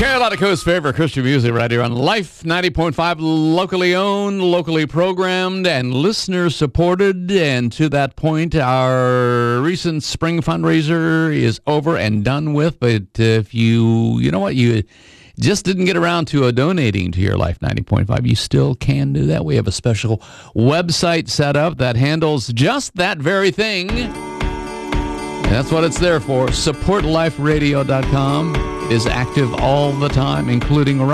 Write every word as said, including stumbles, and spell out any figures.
Carolina Coast's favorite Christian music right here on Life ninety point five, locally owned, locally programmed, and listener-supported. And to that point, our recent spring fundraiser is over and done with. But if you, you know what, you just didn't get around to uh, donating to your Life ninety point five, you still can do that. We have a special website set up that handles just that very thing. And that's what it's there for. support life radio dot com is active all the time, including around